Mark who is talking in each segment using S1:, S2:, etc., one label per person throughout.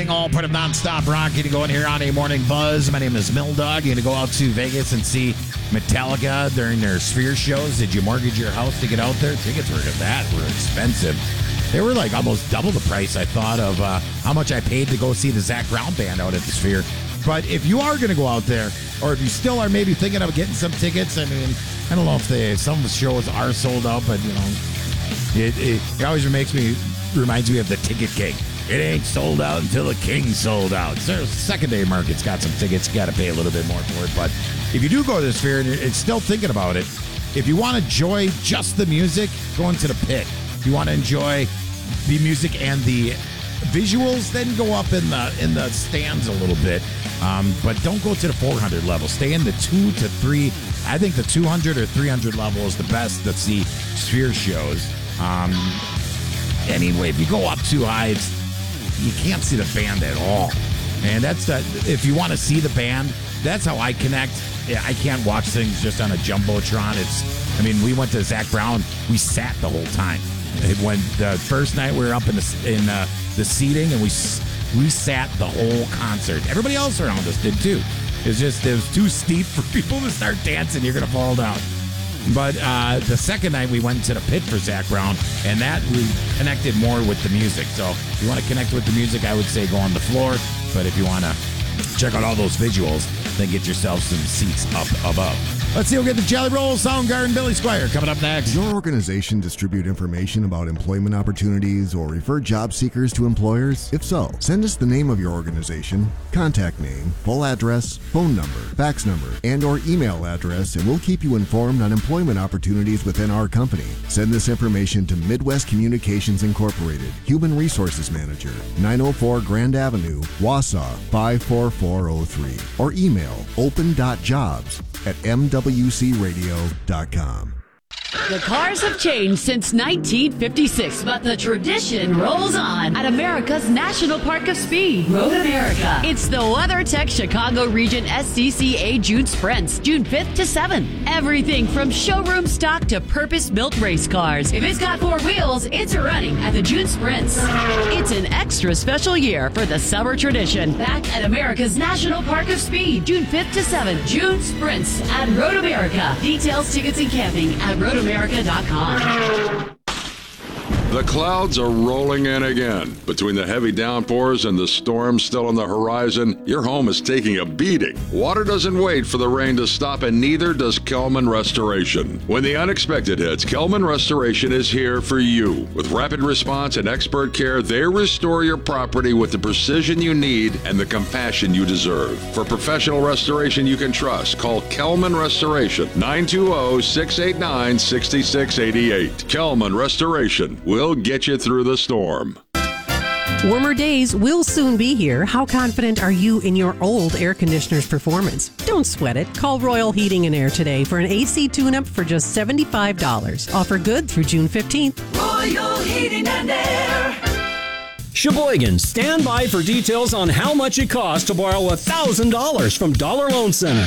S1: everything, all part of nonstop rock. You're going to go in here on a morning buzz. My name is Mildog. You're going to go out to Vegas and see Metallica during their Sphere shows. Did you mortgage your house to get out there? Tickets were expensive. They were like almost double the price I thought of how much I paid to go see the Zac Brown band out at the Sphere. But if you are going to go out there, or if you still are maybe thinking of getting some tickets, I mean, I don't know if some of the shows are sold out, but you know, it always reminds me of the Ticket King. It ain't sold out until the King's sold out. So secondary market's got some tickets. You got to pay a little bit more for it. But if you do go to the Sphere and you're still thinking about it, if you want to enjoy just the music, go into the pit. If you want to enjoy the music and the visuals, then go up in the stands a little bit. But don't go to the 400 level. Stay in the 2 to 3. I think the 200 or 300 level is the best to see Sphere shows. Anyway, if you go up too high, you can't see the band at all. And if you want to see the band, that's how I connect. I can't watch things just on a Jumbotron. We went to Zac Brown. We sat the whole time. When the first night we were up in the seating, and we sat the whole concert. Everybody else around us did too. It was too steep for people to start dancing. You're gonna fall down. But the second night we went to the pit for Zac Brown, and that we connected more with the music. So if you want to connect with the music, I would say go on the floor. But if you want to check out all those visuals, then get yourself some seats up above. Let's see, we'll get the Jelly Roll, Soundgarden, Billy Squire coming up next.
S2: Does your organization distribute information about employment opportunities or refer job seekers to employers? If so, send us the name of your organization, contact name, full address, phone number, fax number, and or email address, and we'll keep you informed on employment opportunities within our company. Send this information to Midwest Communications Incorporated, Human Resources Manager, 904 Grand Avenue, Wausau 54403, or email open.jobs@mwcradio.com.
S3: The cars have changed since 1956, but the tradition rolls on at America's National Park of Speed, Road America. It's the WeatherTech Chicago Region SCCA June Sprints, June 5th to 7th. Everything from showroom stock to purpose-built race cars. If it's got 4 wheels, it's running at the June Sprints. It's an extra special year for the summer tradition. Back at America's National Park of Speed, June 5th to 7th. June Sprints at Road America. Details, tickets, and camping at roadamerica.com.
S4: The clouds are rolling in again. Between the heavy downpours and the storms still on the horizon, your home is taking a beating. Water doesn't wait for the rain to stop, and neither does Kelman Restoration. When the unexpected hits, Kelman Restoration is here for you. With rapid response and expert care, they restore your property with the precision you need and the compassion you deserve. For professional restoration you can trust, call Kelman Restoration, 920-689-6688. Kelman Restoration will get you through the storm.
S5: Warmer days will soon be here. How confident are you in your old air conditioner's performance? Don't sweat it. Call Royal Heating and Air today for an AC tune-up for just $75. Offer good through June 15th.
S6: Royal Heating and Air.
S7: Sheboygan, stand by for details on how much it costs to borrow $1,000 from Dollar Loan Center.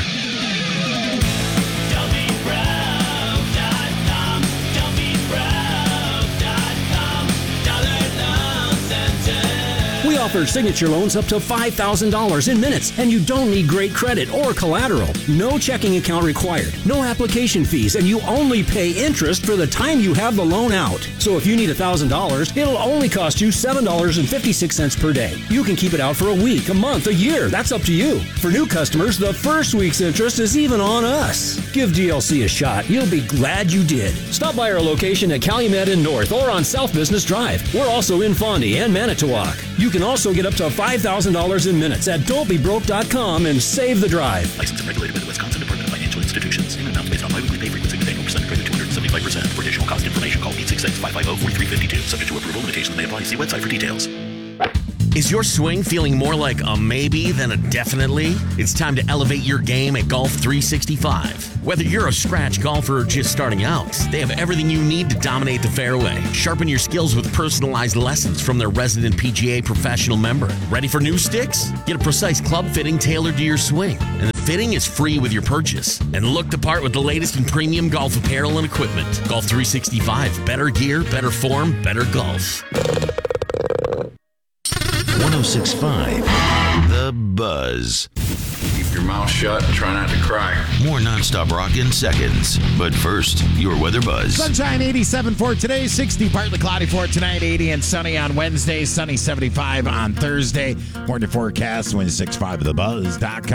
S7: We offer signature loans up to $5,000 in minutes, and you don't need great credit or collateral. No checking account required, no application fees, and you only pay interest for the time you have the loan out. So if you need $1,000, it'll only cost you $7.56 per day. You can keep it out for a week, a month, a year. That's up to you. For new customers, the first week's interest is even on us. Give DLC a shot. You'll be glad you did. Stop by our location at Calumet in North or on South Business Drive. We're also in Fondy and Manitowoc. You can also get up to $5,000 in minutes at don'tbebroke.com and save the drive.
S8: Licensed and regulated by the Wisconsin Department of Financial Institutions. In amount based on biweekly pay frequency with annual percentage rate of 275%. For additional cost information, call 866-550-4352. Subject to approval, limitations may apply. See website for details.
S9: Is your swing feeling more like a maybe than a definitely? It's time to elevate your game at Golf 365. Whether you're a scratch golfer or just starting out, they have everything you need to dominate the fairway. Sharpen your skills with personalized lessons from their resident PGA professional member. Ready for new sticks? Get a precise club fitting tailored to your swing. And the fitting is free with your purchase. And look the part with the latest in premium golf apparel and equipment. Golf 365. Better gear, better form, better golf.
S8: 106.9 106.5. The Buzz.
S10: Keep your mouth shut and try not to cry.
S8: More nonstop rock in seconds. But first, your weather buzz.
S1: Sunshine 87 for today, 60, partly cloudy for tonight, 80 and sunny on Wednesday, sunny 75 on Thursday. Morning forecast, 106.5thebuzz.com.